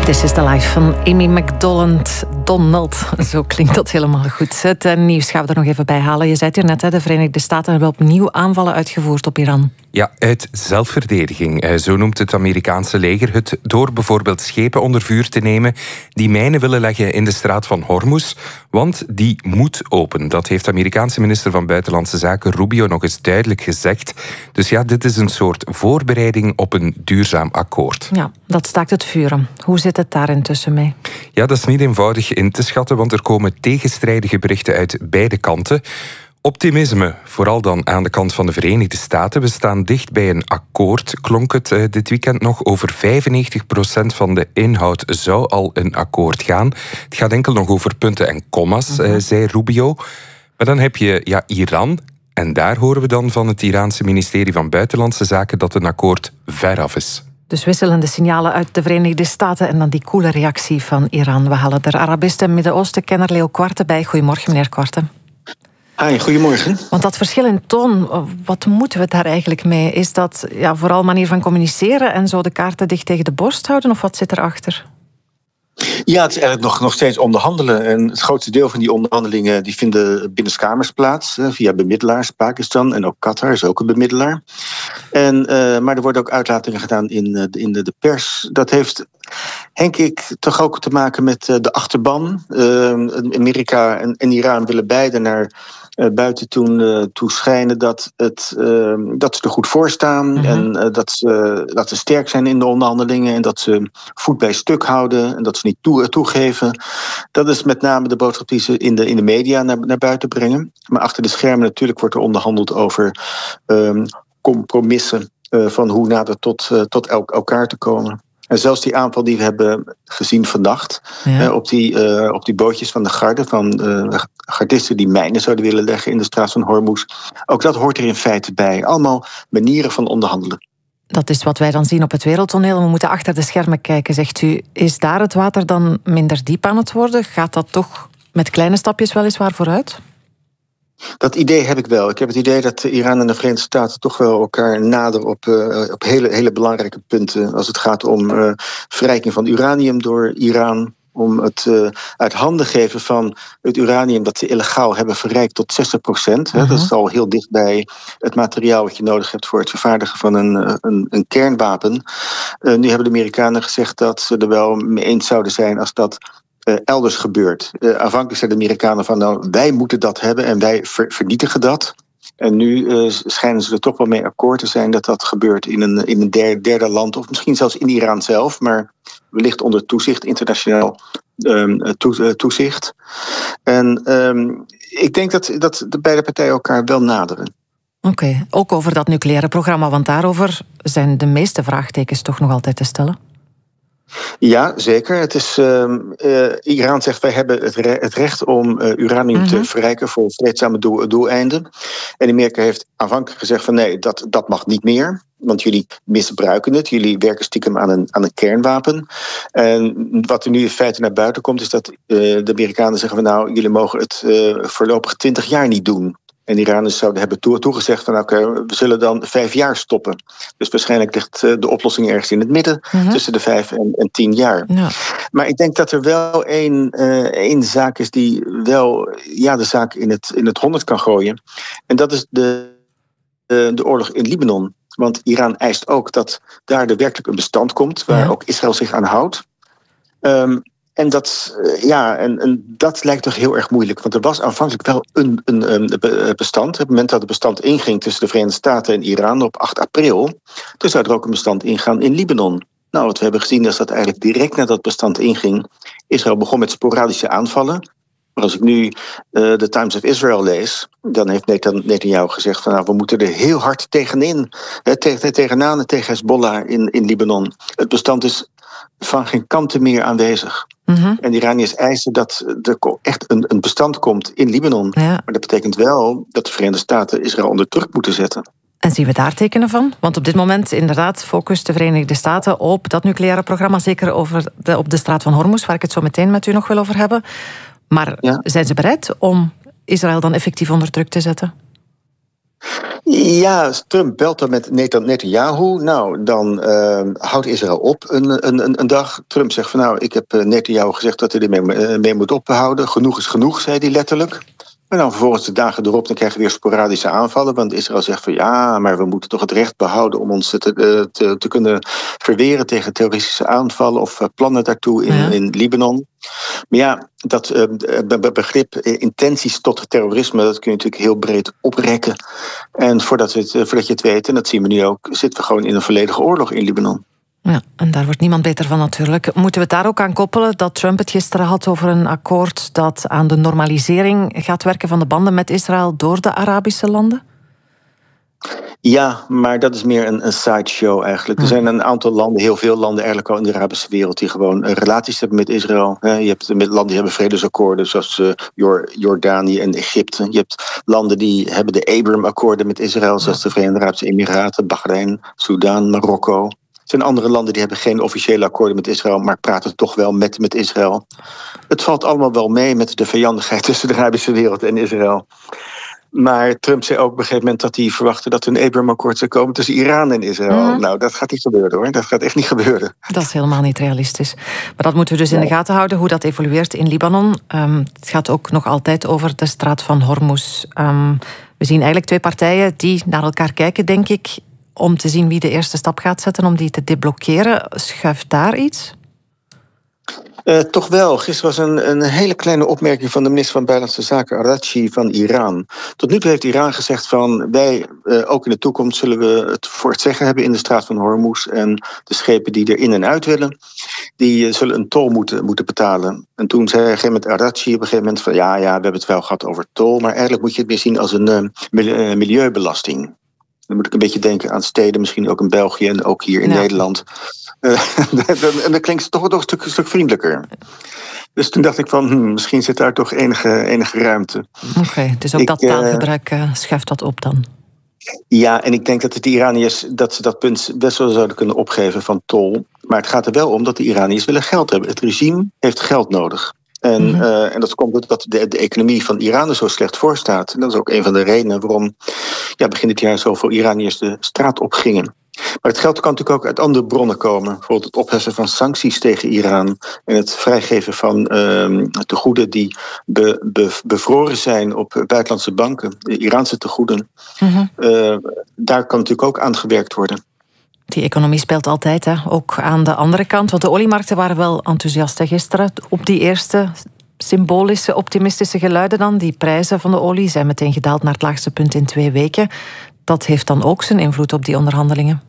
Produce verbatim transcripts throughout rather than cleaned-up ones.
This is the life van Amy McDonald. Donald, zo klinkt dat helemaal goed. Het nieuws gaan we er nog even bij halen. Je zei het hier net, de Verenigde Staten hebben opnieuw aanvallen uitgevoerd op Iran. Ja, uit zelfverdediging. Zo noemt het Amerikaanse leger het door bijvoorbeeld schepen onder vuur te nemen die mijnen willen leggen in de straat van Hormuz, want die moet open. Dat heeft de Amerikaanse minister van Buitenlandse Zaken Rubio nog eens duidelijk gezegd. Dus ja, dit is een soort voorbereiding op een duurzaam akkoord. Ja, dat staakt het vuren. Hoe zit het daar intussen mee? Ja, dat is niet eenvoudig in te schatten, want er komen tegenstrijdige berichten uit beide kanten. Optimisme, vooral dan aan de kant van de Verenigde Staten. We staan dicht bij een akkoord, klonk het uh, dit weekend nog. Over vijfennegentig procent van de inhoud zou al een akkoord gaan. Het gaat enkel nog over punten en komma's, uh, zei Rubio. Maar dan heb je ja, Iran. En daar horen we dan van het Iraanse ministerie van Buitenlandse Zaken dat een akkoord veraf is. Dus wisselende signalen uit de Verenigde Staten en dan die koele reactie van Iran. We halen er Arabist en Midden-Oosten-kenner Leo Quarte bij. Goedemorgen, meneer Quarte. Hi, goedemorgen. Want dat verschil in toon, wat moeten we daar eigenlijk mee? Is dat ja, vooral manier van communiceren en zo de kaarten dicht tegen de borst houden? Of wat zit erachter? Ja, het is eigenlijk nog, nog steeds onderhandelen. En het grootste deel van die onderhandelingen die vinden binnenskamers plaats. Via bemiddelaars, Pakistan en ook Qatar is ook een bemiddelaar. En, uh, maar er worden ook uitlatingen gedaan in, in de, de pers. Dat heeft, denk ik, toch ook te maken met uh, de achterban. Uh, Amerika en, en Iran willen beide naar uh, buiten toen, uh, toe schijnen dat, het, uh, dat ze er goed voor staan. Mm-hmm. En uh, dat, ze, dat ze sterk zijn in de onderhandelingen. En dat ze voet bij stuk houden. En dat ze niet toe, toegeven. Dat is met name de boodschap die ze in de, in de media naar, naar buiten brengen. Maar achter de schermen natuurlijk wordt er onderhandeld over um, compromissen. Uh, van hoe nader tot, uh, tot el- elkaar te komen. En zelfs die aanval die we hebben gezien vannacht, ja. uh, op, die, uh, op die bootjes van de garde, van uh, gardisten die mijnen zouden willen leggen in de straat van Hormuz. Ook dat hoort er in feite bij. Allemaal manieren van onderhandelen. Dat is wat wij dan zien op het wereldtoneel. We moeten achter de schermen kijken, zegt u. Is daar het water dan minder diep aan het worden? Gaat dat toch met kleine stapjes weliswaar vooruit? Dat idee heb ik wel. Ik heb het idee dat Iran en de Verenigde Staten toch wel elkaar naderen op, uh, op hele, hele belangrijke punten. Als het gaat om uh, verrijking van uranium door Iran. Om het uh, uit handen geven van het uranium dat ze illegaal hebben verrijkt tot zestig procent. Uh-huh. Dat is al heel dicht bij het materiaal wat je nodig hebt voor het vervaardigen van een, een, een kernwapen. Uh, nu hebben de Amerikanen gezegd dat ze er wel mee eens zouden zijn als dat Uh, elders gebeurt. Uh, aanvankelijk zeiden de Amerikanen van nou, wij moeten dat hebben en wij ver- vernietigen dat. En nu uh, schijnen ze er toch wel mee akkoord te zijn dat dat gebeurt in een, in een derde, derde land, of misschien zelfs in Iran zelf, maar wellicht onder toezicht, internationaal um, to- uh, toezicht. En um, ik denk dat, dat de beide partijen elkaar wel naderen. Oké, okay. Ook over dat nucleaire programma, want daarover zijn de meeste vraagtekens toch nog altijd te stellen. Ja, zeker. Het is, uh, uh, Iran zegt wij hebben het, re- het recht om uh, uranium mm-hmm. te verrijken voor vreedzame doel- doeleinden. En Amerika heeft aanvankelijk gezegd van nee, dat, dat mag niet meer. Want jullie misbruiken het. Jullie werken stiekem aan een, aan een kernwapen. En wat er nu in feite naar buiten komt is dat uh, de Amerikanen zeggen van nou, jullie mogen het uh, voorlopig twintig jaar niet doen. En de Iraniërs zouden hebben toe- toegezegd van oké, okay, we zullen dan vijf jaar stoppen. Dus waarschijnlijk ligt de oplossing ergens in het midden, mm-hmm. tussen de vijf en, en tien jaar. Ja. Maar ik denk dat er wel één, uh, één zaak is die wel ja, de zaak in het, in het honderd kan gooien. En dat is de, de, de oorlog in Libanon. Want Iran eist ook dat daar er werkelijk een bestand komt, waar ja. ook Israël zich aan houdt. Um, En dat, ja, en, en dat lijkt toch heel erg moeilijk. Want er was aanvankelijk wel een, een, een bestand. Op het moment dat het bestand inging tussen de Verenigde Staten en Iran op acht april... toen zou er ook een bestand ingaan in Libanon. Nou, wat we hebben gezien is dat eigenlijk direct nadat het bestand inging... Israël begon met sporadische aanvallen. Maar als ik nu uh, de Times of Israel lees... dan heeft Netanyahu gezegd van nou, we moeten er heel hard tegenin. Hè, tegen, tegenaan en tegen Hezbollah in, in Libanon. Het bestand is van geen kanten meer aanwezig. Mm-hmm. En de Iraniërs eisen dat er echt een, een bestand komt in Libanon. Ja. Maar dat betekent wel dat de Verenigde Staten Israël onder druk moeten zetten. En zien we daar tekenen van? Want op dit moment inderdaad focust de Verenigde Staten op dat nucleaire programma, zeker over de, op de straat van Hormuz, waar ik het zo meteen met u nog wil over hebben. Maar ja. zijn ze bereid om Israël dan effectief onder druk te zetten? Ja, Trump belt dan met Netanyahu. Nou, dan uh, houdt Israël op een, een, een dag. Trump zegt van nou, ik heb Netanyahu gezegd dat hij ermee mee moet ophouden. Genoeg is genoeg, zei hij letterlijk. En dan vervolgens de dagen erop, dan krijgen we weer sporadische aanvallen. Want Israël zegt van ja, maar we moeten toch het recht behouden om ons te, te, te kunnen verweren tegen terroristische aanvallen of plannen daartoe in, ja. in Libanon. Maar ja, dat uh, begrip uh, intenties tot terrorisme, dat kun je natuurlijk heel breed oprekken. En voordat, we het, uh, voordat je het weet, en dat zien we nu ook, zitten we gewoon in een volledige oorlog in Libanon. Ja, en daar wordt niemand beter van natuurlijk. Moeten we het daar ook aan koppelen dat Trump het gisteren had over een akkoord dat aan de normalisering gaat werken van de banden met Israël door de Arabische landen? Ja, maar dat is meer een, een sideshow eigenlijk. Er zijn een aantal landen, heel veel landen eigenlijk al in de Arabische wereld die gewoon relaties hebben met Israël. Je hebt met landen die hebben vredesakkoorden zoals Jordanië en Egypte. Je hebt landen die hebben de Abraham-akkoorden met Israël zoals de Verenigde Arabische Emiraten, Bahrein, Sudan, Marokko. Er zijn andere landen die hebben geen officiële akkoorden met Israël, maar praten toch wel met, met Israël. Het valt allemaal wel mee met de vijandigheid tussen de Arabische wereld en Israël. Maar Trump zei ook op een gegeven moment dat hij verwachtte dat er een Abraham-akkoord zou komen tussen Iran en Israël. Mm-hmm. Nou, dat gaat niet gebeuren hoor. Dat gaat echt niet gebeuren. Dat is helemaal niet realistisch. Maar dat moeten we dus in de gaten houden, hoe dat evolueert in Libanon. Um, het gaat ook nog altijd over de straat van Hormuz. Um, we zien eigenlijk twee partijen die naar elkaar kijken, denk ik, om te zien wie de eerste stap gaat zetten om die te deblokkeren. Schuift daar iets? Uh, toch wel. Gisteren was een, een hele kleine opmerking van de minister van Buitenlandse Zaken, Araghchi van Iran. Tot nu toe heeft Iran gezegd van wij, uh, ook in de toekomst zullen we het voor het zeggen hebben in de straat van Hormuz. En de schepen die er in en uit willen, die uh, zullen een tol moeten, moeten betalen. En toen zei op een gegeven moment Araghchi op een gegeven moment van ja, ja, we hebben het wel gehad over tol, maar eigenlijk moet je het meer zien als een uh, milieubelasting. Dan moet ik een beetje denken aan steden, misschien ook in België en ook hier in ja. Nederland. Uh, en dat klinkt toch, toch een stuk, een stuk vriendelijker. Dus toen dacht ik van, hmm, misschien zit daar toch enige, enige ruimte. Oké, okay, dus ook ik, dat taalgebruik uh, schuift dat op dan? Ja, en ik denk dat de Iraniërs dat ze dat punt best wel zouden kunnen opgeven van tol. Maar het gaat er wel om dat de Iraniërs willen geld hebben. Het regime heeft geld nodig. En, mm-hmm. uh, en dat komt doordat de, de economie van Iran er zo slecht voor staat. En dat is ook een van de redenen waarom ja, begin dit jaar zoveel Iraniërs de straat op gingen. Maar het geld kan natuurlijk ook uit andere bronnen komen. Bijvoorbeeld het opheffen van sancties tegen Iran en het vrijgeven van uh, tegoeden die be, be, bevroren zijn op buitenlandse banken, de Iraanse tegoeden. Mm-hmm. Uh, daar kan natuurlijk ook aan gewerkt worden. Die economie speelt altijd, hè? Ook aan de andere kant. Want de oliemarkten waren wel enthousiast gisteren op die eerste symbolische, optimistische geluiden dan. Die prijzen van de olie zijn meteen gedaald naar het laagste punt in twee weken. Dat heeft dan ook zijn invloed op die onderhandelingen.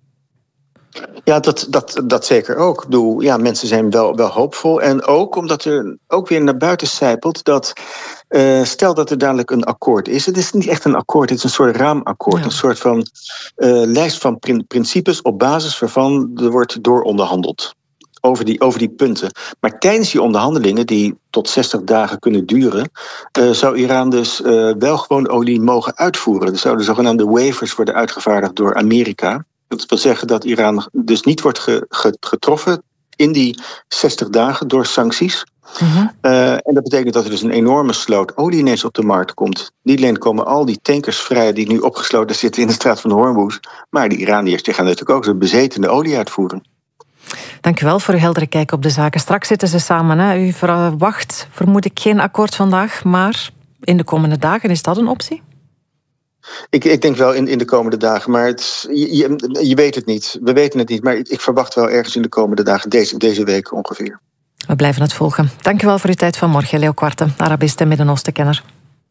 Ja, dat, dat, dat zeker ook. Ik bedoel, ja, mensen zijn wel, wel hoopvol. En ook omdat er ook weer naar buiten sijpelt dat Uh, stel dat er dadelijk een akkoord is. Het is niet echt een akkoord, het is een soort raamakkoord. Ja. Een soort van uh, lijst van prin- principes op basis waarvan er wordt dooronderhandeld. Over die, over die punten. Maar tijdens die onderhandelingen, die tot zestig dagen kunnen duren, Uh, zou Iran dus uh, wel gewoon olie mogen uitvoeren. Er zouden zogenaamde waivers worden uitgevaardigd door Amerika. Dat wil zeggen dat Iran dus niet wordt ge- ge- getroffen in die zestig dagen door sancties. Mm-hmm. Uh, en dat betekent dat er dus een enorme sloot olie ineens op de markt komt. Niet alleen komen al die tankers vrij die nu opgesloten zitten in de straat van Hormuz, maar de Iraniërs die gaan natuurlijk ook zo'n bezetene olie uitvoeren. Dank u wel voor uw heldere kijk op de zaken. Straks zitten ze samen. Hè. U verwacht, vermoed ik, geen akkoord vandaag, maar in de komende dagen, is dat een optie? Ik, ik denk wel in, in de komende dagen, maar het, je, je, je weet het niet. We weten het niet, maar ik verwacht wel ergens in de komende dagen, deze, deze week ongeveer. We blijven het volgen. Dank u wel voor uw tijd vanmorgen, Leo Quarte, Arabist en Midden-Oosten-kenner.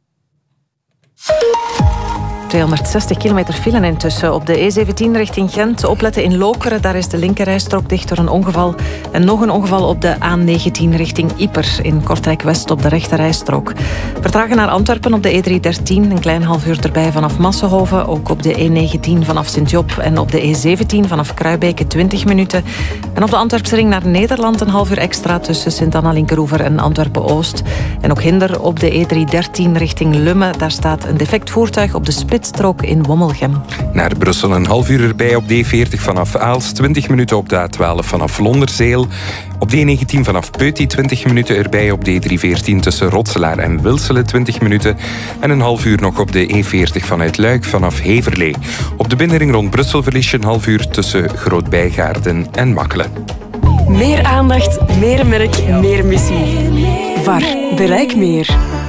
tweehonderdzestig kilometer file intussen op de E zeventien richting Gent. Opletten in Lokeren, daar is de linkerrijstrook dicht door een ongeval. En nog een ongeval op de A negentien richting Ieper in Kortrijk-West op de rechterrijstrook. Vertragen naar Antwerpen op de E driehonderddertien, een klein half uur erbij vanaf Massenhoven. Ook op de E negentien vanaf Sint-Job en op de E zeventien vanaf Kruibeke twintig minuten. En op de Antwerpse ring naar Nederland een half uur extra tussen Sint-Anna-Linkeroever en Antwerpen-Oost. En ook hinder op de E driehonderddertien richting Lummen. Daar staat een defect voertuig op de spits spitsstrook in Wommelgem. Naar Brussel een half uur erbij op D veertig vanaf Aalst, twintig minuten op de A twaalf vanaf Londerzeel. Op D negentien vanaf Peuty twintig minuten erbij, op D driehonderdveertien tussen Rotselaar en Wilselen twintig minuten. En een half uur nog op de E veertig vanuit Luik vanaf Heverlee. Op de binnenring rond Brussel verlies je een half uur tussen Groot-Bijgaarden en Makkelen. Meer aandacht, meer merk, meer missie. V A R. Bereik meer.